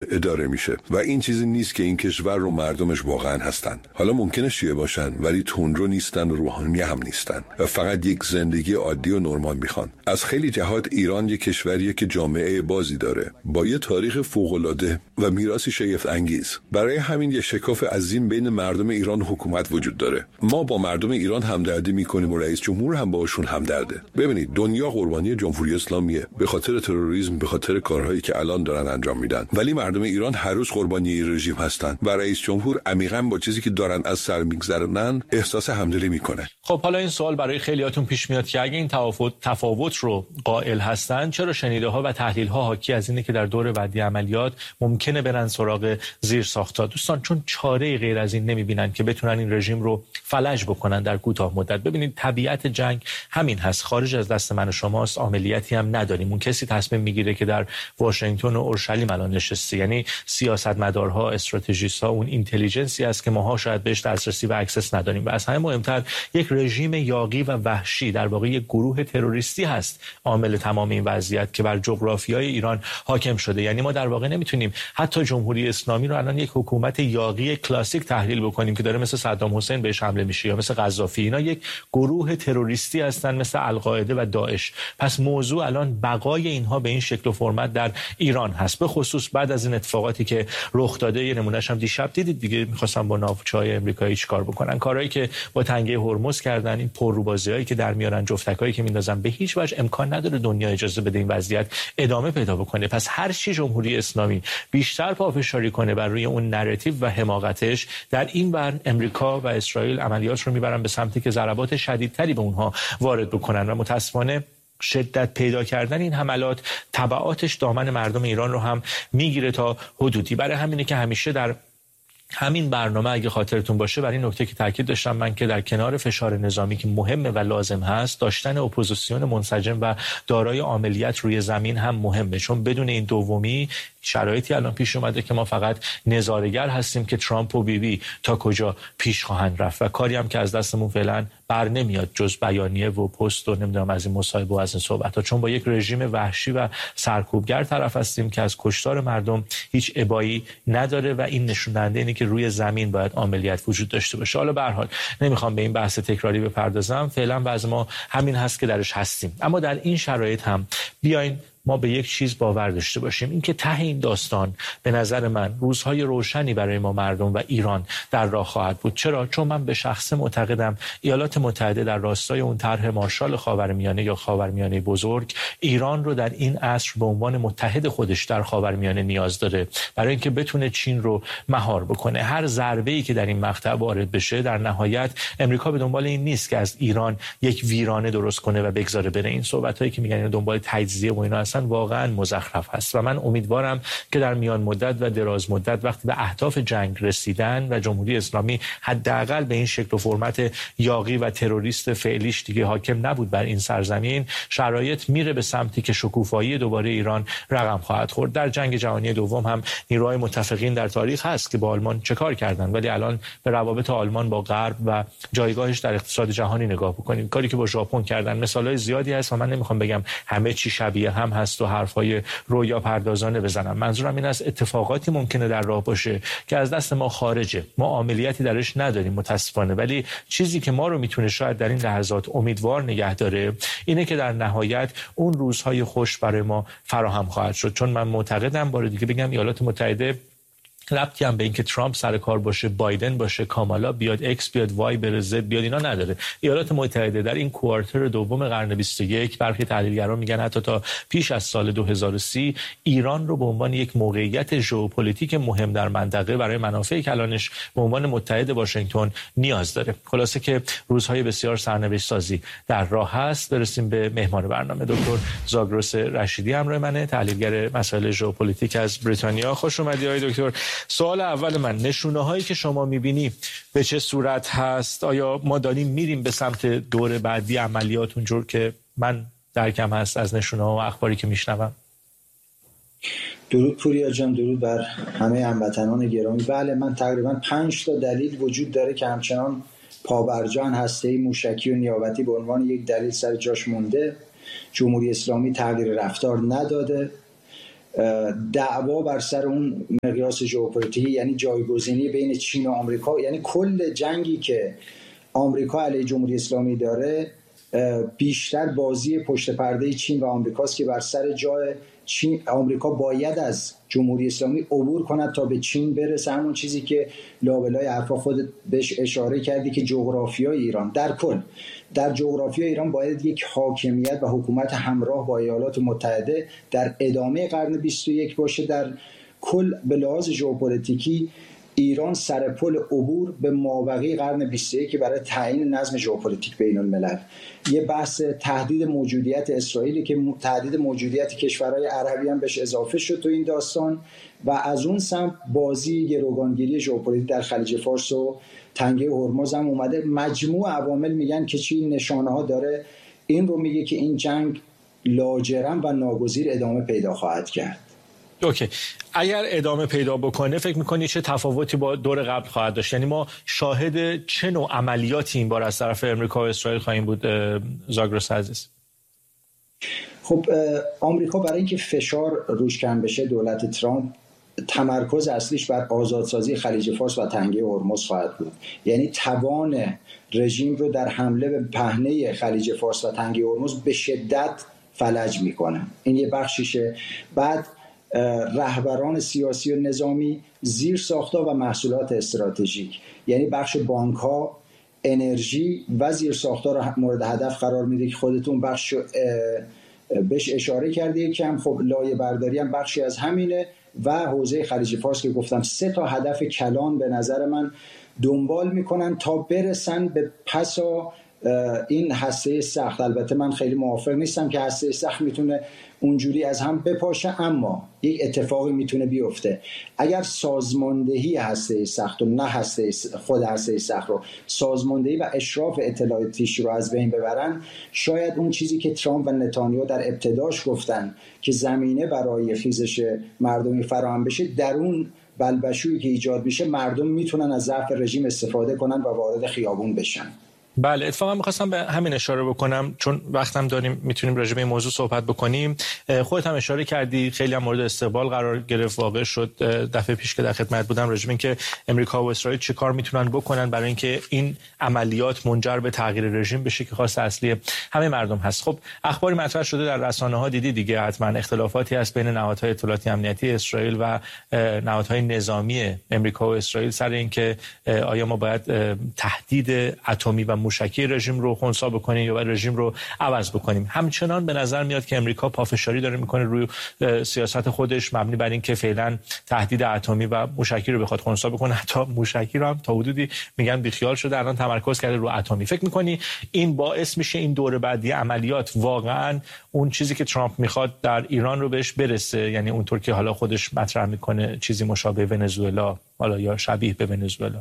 اداره میشه و این چیزی نیست که این کشور رو مردمش واقعا هستن. حالا ممکنه شیعه باشن ولی تندرو نیستن و روحانی هم نیستن و فقط یک زندگی عادی و نرمال میخوان. از خیلی جهات ایران یک کشوریه که جامعه بازی داره با یه تاریخ فوق‌العاده و میراثی شگفت انگیز. برای همین یه شکاف عظیم بین مردم ایران و حکومت وجود داره. ما با مردم ایران همدردی میکنیم و رئیس جمهور هم باشون همدرده. ببینید دنیا قربانی جمهوری اسلامیه به خاطر تروریسم، به خاطر کارهایی که الان دارن انجام میدن، ولی مردم ایران هر روز قربانی رژیم هستن و رئیس جمهور عمیقاً با چیزی که دارن از سر میگذرونن احساس همدلی میکنه. خب حالا این سوال برای خیلیاتون پیش میاد که اگه این تفاوت رو قائل هستن، چرا شنیده‌ها و تحلیل‌ها حاکی از اینه که در دور بعدی عملیات ممکنه برن سراغ زیرساخت‌ها؟ دوستان چون چاره‌ای غیر از این نمی‌بینن که بتونن این رژیم رو فلج بکنن در کوتاه مدت. ببینید طبیعت جنگ همین هست، خارج از دست من و شماست، عملیاتی هم نداریم. اون کسی تصمیم میگیره که در واشنگتن و اورشلیم الان نشسته، یعنی سیاستمدارها، استراتژیست‌ها، اون اینتلیجنسی است که ماها شاید بهش دسترسی و اکسس نداریم. و از همه مهمتر یک رژیم یاغی و وحشی، در واقع یک گروه تروریستی هست عامل تمام این وضعیت که بر جغرافیای ایران حاکم شده. یعنی ما در واقع نمیتونیم حتی جمهوری اسلامی رو الان یک حکومت یاغی کلاسیک تحلیل بکنیم که داره مثل صدام حسین بهش حمله میشه یا مثل قذافی. اینا یک گروه تروریستی هستن مثل القاعده و داعش. پس موضوع الان بقای اینها به این شکل و فرمت در ایران هست، به خصوص بعد از این اتفاقاتی که رخ داده. یه نمونهش هم دیشب دیدید دیگه، می‌خواستن با ناوچه‌های آمریکایی چیکار بکنن، کارهایی که با تنگه هرمز کردن، این پرروبازی‌هایی که در میارن، جفتکایی که میندازن، به هیچ وجه امکان نداره دنیا اجازه بده این وضعیت ادامه پیدا بکنه. پس هر چی جمهوری اسلامی بیشتر پافشاری کنه بر روی اون نراتیو و حماقتش، در این ور امریکا و اسرائیل عملیات رو میبرن به سمتی که ضربات شدیدتری به اونها وارد بکنن و متاسفانه شدت پیدا کردن این حملات تبعاتش دامن مردم ایران رو هم میگیره تا حدودی. برای همینه که همیشه در همین برنامه اگه خاطرتون باشه بر این نکته که تاکید داشتم من که در کنار فشار نظامی که مهمه و لازم هست، داشتن اپوزیسیون منسجم و دارای عملیات روی زمین هم مهمه، چون بدون این دومی شرایطی الان پیش اومده که ما فقط نظاره‌گر هستیم که ترامپ و بیبی تا کجا پیش خواهند رفت و کاری هم که از دستمون فعلا بر نمیاد جز بیانیه و پست و نمیدونم از این مصاحبه و از این صحبت‌ها، چون با یک رژیم وحشی و سرکوبگر طرف هستیم که از کشتار مردم هیچ ابایی نداره و این نشون دهنده اینه که روی زمین باید عملیات وجود داشته باشه. حالا به هر حال نمیخوام به این بحث تکراری بپردازم، فعلا وضع ما همین هست که درش هستیم. اما در این شرایط هم بیاین ما به یک چیز باور داشته باشیم، این که ته این داستان به نظر من روزهای روشنی برای ما مردم و ایران در راه خواهد بود. چرا؟ چون من به شخص معتقدم ایالات متحده در راستای اون طرح مارشال خاورمیانه یا خاورمیانه بزرگ، ایران رو در این عصر به عنوان متحد خودش در خاورمیانه نیاز داره برای اینکه بتونه چین رو مهار بکنه. هر ضربه‌ای که در این مقطع وارد بشه، در نهایت امریکا به دنبال این نیست که از ایران یک ویرانه درست کنه و بگذاره بره. این صحبتایی که میگن دنبال تجزیه و اینا واقعا مزخرف هست و من امیدوارم که در میان مدت و دراز مدت وقتی به اهداف جنگ رسیدن و جمهوری اسلامی حداقل به این شکل و فرمت یاغی و تروریست فعلیش دیگه حاکم نبود بر این سرزمین، شرایط میره به سمتی که شکوفایی دوباره ایران رقم خواهد خورد. در جنگ جهانی دوم هم نیروهای متفقین در تاریخ هست که با آلمان چه کار کردن، ولی الان به روابط آلمان با غرب و جایگاهش در اقتصاد جهانی نگاه بکنید، کاری که با ژاپن کردن. مثالای زیادی هست و من نمیخوام بگم همه چی شبیه هم هست و حرفای رویا پردازانه بزنم. منظورم این است اتفاقاتی ممکنه در راه باشه که از دست ما خارجه، ما عملیاتی درش نداریم متاسفانه، ولی چیزی که ما رو میتونه شاید در این لحظات امیدوار نگه داره اینه که در نهایت اون روزهای خوش برای ما فراهم خواهد شد. چون من معتقدم، بار دیگه بگم، ایالات متحده ربطی هم به این که ترامپ سر کار باشه، بایدن باشه، کامالا بیاد، ایکس بیاد، وای بره، زد بیاد، اینا نداره. ایالات متحده در این کوارتر دوم قرن 21 برخی تحلیلگران میگن حتی تا پیش از سال 2030 ایران رو به عنوان یک موقعیت ژئوپلیتیک مهم در منطقه برای منافع کلانش به عنوان متحد واشنگتن نیاز داره. خلاصه که روزهای بسیار سرنوشت سازی در راه هست. برسیم به مهمان برنامه. دکتر زاگرس رشیدی همراه منه، تحلیلگر مسائل ژئوپلیتیک از بریتانیا. خوش اومدید آقای دکتر. سوال اول من، نشونه هایی که شما میبینی به چه صورت هست؟ آیا ما داریم میریم به سمت دور بعدی عملیات اونجور که من درکم هست از نشونه ها و اخباری که میشنوم؟ درود پوریا جان، درود بر همه هموطنان گرامی. بله، من تقریبا 5 تا دلیل وجود داره که همچنان پابرجان هسته‌ای، موشکی و نیابتی به عنوان یک دلیل سر جاش مونده. جمهوری اسلامی تغییر رفتار نداده. دعوا بر سر اون مقیاس ژئوپلیتیکی، یعنی جایگزینی بین چین و آمریکا، یعنی کل جنگی که آمریکا علیه جمهوری اسلامی داره بیشتر بازی پشت پرده چین و آمریکاست که بر سر جای چین آمریکا باید از جمهوری اسلامی عبور کند تا به چین برسه. همون چیزی که لابلای حرفا خودت بهش اشاره کردی که جغرافیای ایران در جغرافیای ایران باید یک حاکمیت و حکومت همراه با ایالات متحده در ادامه قرن 21 باشه. در کل به لحاظ ژئوپلیتیکی ایران سر پل عبور به مابقی قرن 21 برای تعیین نظم ژئوپلیتیک بین الملل. یه بحث تهدید موجودیت اسرائیل که تهدید موجودیت کشورهای عربی هم بهش اضافه شد تو این داستان، و از اون سمت بازی گروگانگیری ژئوپلیتیک در خلیج فارس و تنگه هرمز هم اومده. مجموع عوامل میگن که چی نشانه ها داره، این رو میگه که این جنگ لاجرم و ناگزیر ادامه پیدا خواهد کرد. اوکی، اگر ادامه پیدا بکنه فکر میکنی چه تفاوتی با دور قبل خواهد داشت؟ یعنی ما شاهد چه نوع عملیاتی این بار از طرف امریکا و اسرائیل خواهیم بود زاگرس عزیز؟ خب آمریکا برای اینکه فشار روش کم بشه، دولت ترامپ تمرکز اصلیش بر آزادسازی خلیج فارس و تنگه هرمز خواهد بود. یعنی توان رژیم رو در حمله به پهنه خلیج فارس و تنگه هرمز به شدت فلج میکنه. این یه بخشیشه. بعد رهبران سیاسی و نظامی، زیر ساخت‌ها و محصولات استراتژیک، یعنی بخش بانک‌ها، انرژی و زیر ساخت‌ها رو مورد هدف قرار میده که خودتون بخش بهش اشاره کرده. یکم خب لایه برداری هم بخشی از همینه، و حوزه خلیج فارس که گفتم 3 تا هدف کلان به نظر من دنبال میکنن تا برسن به پسا این هسته سخت. البته من خیلی موافق نیستم که هسته سخت میتونه اونجوری از هم بپاشه، اما یک اتفاقی میتونه بیفته. اگر سازماندهی هسته سخت و نه خود هسته سخت رو، سازماندهی و اشراف اطلاعاتیش رو از بین ببرن، شاید اون چیزی که ترامپ و نتانیاهو در ابتداش گفتن که زمینه برای خیزش مردمی فراهم بشه، در اون بلبشویی که ایجاد میشه مردم میتونن از ضعف رژیم استفاده کنن و وارد خیابون بشن. بله، اتفاقا می‌خواستم به همین اشاره بکنم، چون وقتم داریم میتونیم راجع به این موضوع صحبت بکنیم. خودت هم اشاره کردی خیلی هم مورد استقبال قرار گرفت. واقع شد دفعه پیش که در خدمت بودم راجع به اینکه امریکا و اسرائیل چه کار میتونن بکنن برای اینکه این عملیات منجر به تغییر رژیم بشه که خواست اصلی همه مردم هست. خب اخباری مطرح شده در رسانه‌ها، دیدی دیگه حتما، اختلافاتی هست بین نهادهای اطلاعاتی امنیتی اسرائیل و نهادهای نظامی امریکا و اسرائیل سر اینکه آیا ما باید تهدید اتمی و موشکی رژیم رو خنثی بکنیم یا رژیم رو عوض بکنیم. همچنان به نظر میاد که امریکا پافشاری داره میکنه روی سیاست خودش مبنی بر این که فعلا تهدید اتمی و موشکی رو بخواد خنثی بکنه. حتی موشکی رو هم تا حدودی میگن بیخیال شده، الان تمرکز کرده رو اتمی. فکر میکنی این باعث میشه این دور بعدی عملیات واقعا اون چیزی که ترامپ میخواد در ایران رو بهش برسه؟ یعنی اونطور که حالا خودش مطرح میکنه چیزی مشابه ونزوئلا، حالا یا شبیه به ونزوئلا.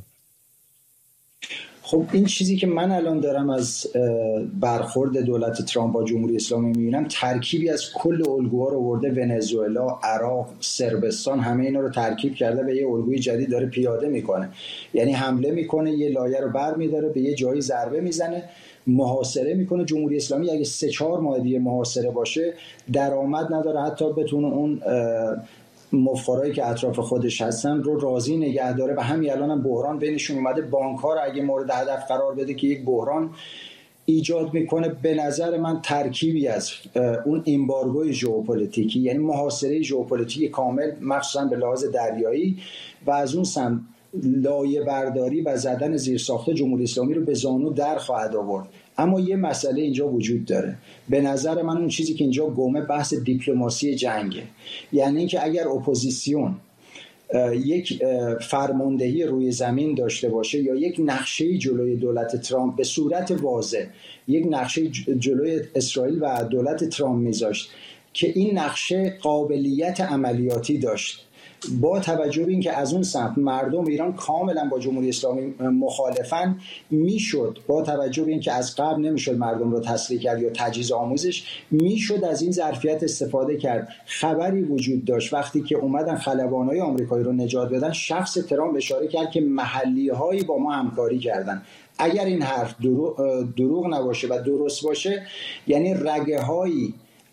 خب این چیزی که من الان دارم از برخورد دولت ترامپ با جمهوری اسلامی میبینم ترکیبی از کل الگوها رو آورده. ونزوئلا، عراق، صربستان، همه اینا رو ترکیب کرده به یه الگوی جدید داره پیاده میکنه. یعنی حمله میکنه، یه لایه رو برمیداره، به یه جایی ضربه میزنه، محاصره میکنه. جمهوری اسلامی اگه 3-4 ماه دیگه محاصره باشه درآمد نداره حتی بتونه اون مفخرایی که اطراف خودش هستن رو راضی نگه داره. و همین الان هم بحران بینشون اومده. بانک‌ها رو اگه مورد هدف قرار بده که یک بحران ایجاد میکنه. به نظر من ترکیبی از اون امبارگوی ژئوپلیتیکی، یعنی محاصره ژئوپلیتیکی کامل مخصوصا به لحاظ دریایی، و از اون سمت لایه برداری و زدن زیرساخت جمهوری اسلامی رو به زانو در خواهد آورد. اما یه مسئله اینجا وجود داره. به نظر من اون چیزی که اینجا گمه بحث دیپلماسی جنگه. یعنی اینکه اگر اپوزیسیون یک فرماندهی روی زمین داشته باشه یا یک نقشه جلوی دولت ترامپ به صورت واضح، یک نقشه جلوی اسرائیل و دولت ترامپ میذاشت که این نقشه قابلیت عملیاتی داشت، با توجه به اینکه از اون سمت مردم ایران کاملا با جمهوری اسلامی مخالفن، میشد با توجه به اینکه از قبل نمیشد مردم رو تسلیح کرد یا تجهیز آموزش، میشد از این ظرفیت استفاده کرد. خبری وجود داشت وقتی که اومدن خلبانای آمریکایی رو نجات بدن، شخص ترامپ اشاره کرد که محلی‌هایی با ما همکاری کردن. اگر این حرف دروغ نباشه و درست باشه، یعنی رگه‌هایی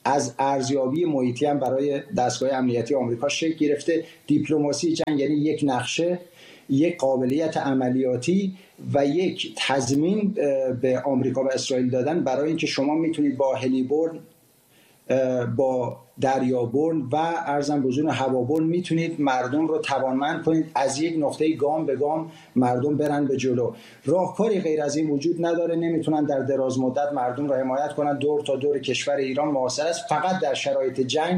از ارزیابی محیطی هم برای دستگاه امنیتی آمریکا شکل گرفته. دیپلماسی جنگ یعنی یک نقشه، یک قابلیت عملیاتی و یک تضمین به آمریکا و اسرائیل دادن برای اینکه شما میتونید با هلیبرن، با دریابرن و ارزم بزرگ هوابرن میتونید مردم رو توانمند کنید از یک نقطه گام به گام مردم برن به جلو. راهکاری غیر از این وجود نداره. نمیتونن در دراز مدت مردم رو حمایت کنن. دور تا دور کشور ایران محاصره است. فقط در شرایط جنگ